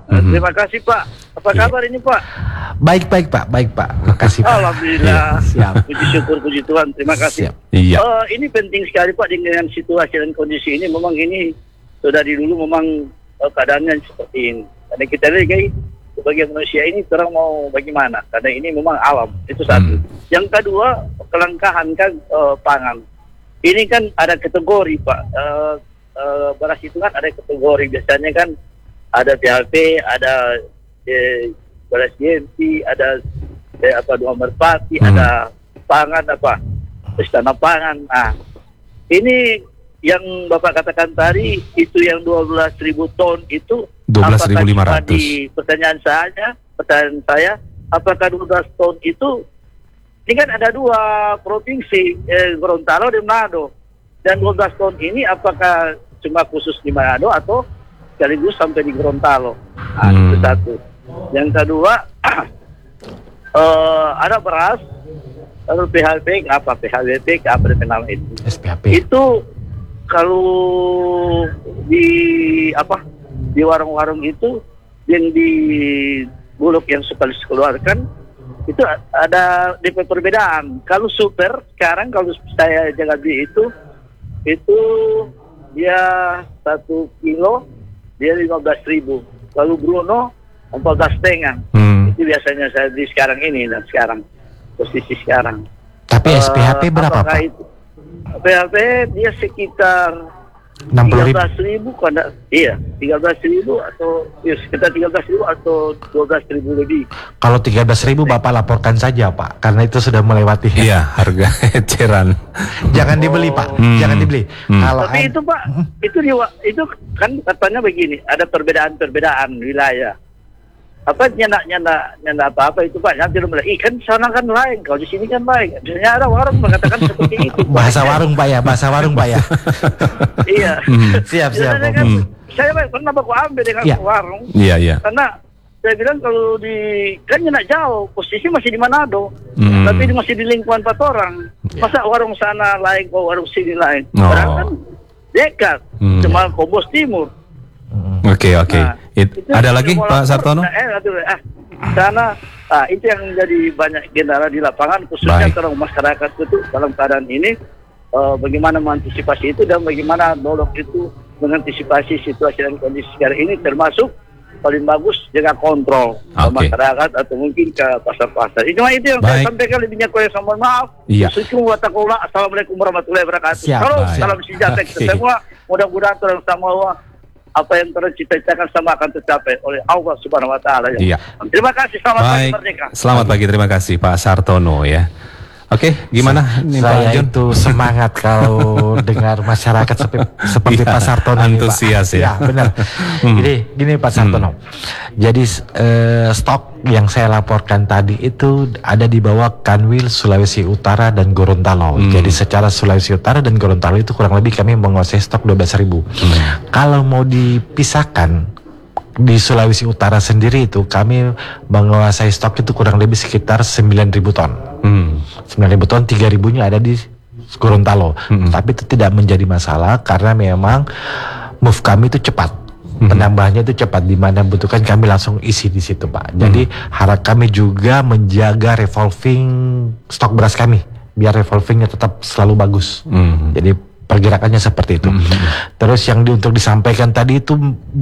Terima kasih Pak. Apa kabar ini Pak? Baik Pak. Makasih Pak. Alhamdulillah. Siap. Puji syukur, puji Tuhan. Terima kasih. Siap. Iya. Ini penting sekali Pak dengan situasi dan kondisi ini. Memang ini sudah dulu memang keadaannya seperti ini. Karena kita lihat kayak sebagai manusia ini terang mau bagaimana? Karena ini memang alam. Itu satu. Yang kedua, kelangkaan kan pangan. Ini kan ada kategori Pak. Beras itu kan ada kategori. Biasanya kan ada PHP, ada beras GMP, ada dua merpati, ada pangan istana pangan. Nah, ini yang Bapak katakan tadi itu yang 12.000 ton itu 12.500. Pertanyaan saya, apakah 12 ton itu ini kan ada dua provinsi, Gorontalo dan Manado. Dan 12 ton ini apakah cuma khusus di Manado atau sekaligus sampai di Gorontalo? Nah, itu satu. Yang kedua, ada beras, lalu PHP, apa nama itu? SPHP. Itu kalau di warung-warung itu yang di Bulog yang sekali keluarkan itu ada DP perbedaan. Kalau super sekarang kalau saya jaga beli itu dia 1 kilo dia 15.000. Kalau Bruno 14,5. Itu biasanya saya beli sekarang ini dan posisi sekarang. Tapi SPHP berapa Pak? PHP dia sekitar 13.000 kan? Iya, 13.000 atau sekitar 13.000 atau 12.000 lebih. Kalau 13.000 Bapak laporkan saja Pak, karena itu sudah melewati. Iya, harga eceran. Jangan dibeli Pak, jangan dibeli. Kalau tapi itu Pak, itu kan katanya begini, ada perbedaan wilayah. Apa nyana apa itu Pak? Nanti bilang, kan sana kan lain, kalau di sini kan lain. Biasanya ada warung mengatakan seperti itu. Bahasa warung Pak ya. Iya. Siap. Kan, saya pernah aku ambil dengan warung. Iya. Karena saya bilang kalau kan nyana jauh, posisi masih di Manado, tapi masih di lingkungan 4 orang. Masa warung sana lain, warung sini lain. Padahal kan dekat, cuma Kobos Timur. Oke. Nah, ada lagi Pak Sartono? Itu yang menjadi banyak kendala di lapangan, khususnya kalau masyarakat itu dalam keadaan ini bagaimana mengantisipasi itu dan bagaimana Bulog itu mengantisipasi situasi dan kondisi sekarang ini, termasuk paling bagus jaga kontrol ke masyarakat atau mungkin ke pasar-pasar. Itu yang saya sampaikan, lebihnya saya mohon maaf. Assalamualaikum warahmatullahi wabarakatuh. Salam sejahtera kita semua. Mudah-mudahan Tuhan semua apa yang tercita-citakan sama akan tercapai oleh Allah Subhanahu wa taala. Iya. Terima kasih, selamat pagi merdeka. Selamat pagi, terima kasih Pak Sartono ya. Oke, gimana saya itu semangat kalau dengar masyarakat seperti Pak Sartono antusias ini, Pak. Ya, benar. Gini Pak Sartono. Jadi stok yang saya laporkan tadi itu ada di bawah Kanwil Sulawesi Utara dan Gorontalo. Jadi secara Sulawesi Utara dan Gorontalo itu kurang lebih kami menguasai stok 12.000. Kalau mau dipisahkan di Sulawesi Utara sendiri itu kami menguasai stok itu kurang lebih sekitar 9.000 ton. 9.000 ton, 3.000-nya ada di Gorontalo. Tapi itu tidak menjadi masalah karena memang move kami itu cepat. Penambahannya itu cepat, di mana butuhkan kami langsung isi di situ Pak. Jadi harap kami juga menjaga revolving stok beras kami biar revolvingnya tetap selalu bagus. Jadi pergerakannya seperti itu. Terus yang untuk disampaikan tadi itu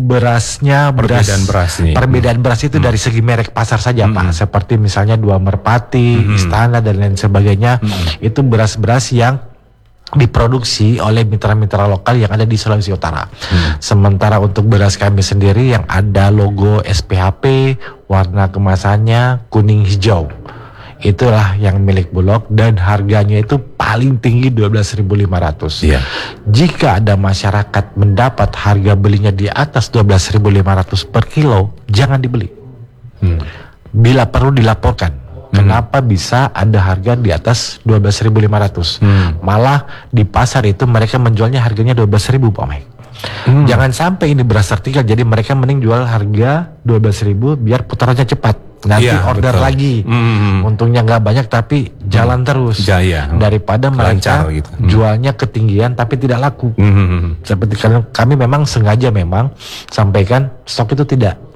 perbedaan beras itu dari segi merek pasar saja Pak. Seperti misalnya Dua Merpati, Istana dan lain sebagainya. Itu beras-beras yang diproduksi oleh mitra-mitra lokal yang ada di Sulawesi Utara. Sementara untuk beras kami sendiri yang ada logo SPHP, warna kemasannya kuning hijau, itulah yang milik Bulog dan harganya itu paling tinggi 12.500. Jika ada masyarakat mendapat harga belinya di atas 12.500 per kilo, jangan dibeli. Bila perlu dilaporkan. Kenapa bisa ada harga di atas 12.500? Malah di pasar itu mereka menjualnya harganya 12.000 Pak Mike. Jangan sampai ini beras tertinggal, jadi mereka mending jual harga 12.000 biar putarannya cepat. Nanti order lagi, untungnya nggak banyak tapi jalan terus. Daripada mereka jualnya ketinggian tapi tidak laku. Seperti kami memang sengaja sampaikan stok itu tidak